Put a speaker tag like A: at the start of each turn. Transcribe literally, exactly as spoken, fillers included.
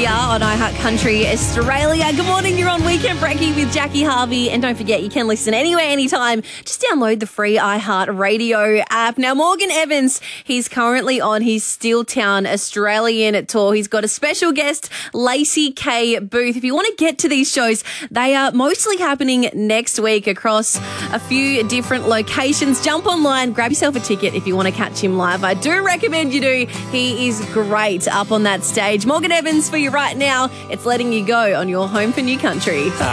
A: we are on iHeartCountry Australia. Good morning, you're on Weekend Brekkie with Jackie Harvey. And don't forget, you can listen anywhere, anytime. Just download the free iHeartRadio app. Now, Morgan Evans, he's currently on his Steeltown Australian tour. He's got a special guest, Lacey K. Booth. If you want to get to these shows, they are mostly happening next week across a few different locations. Jump online, grab yourself a ticket if you want to catch him live. I do recommend you do. He is great up on that stage. Morgan Evans for you right now. It's Letting You Go on your home for New Country.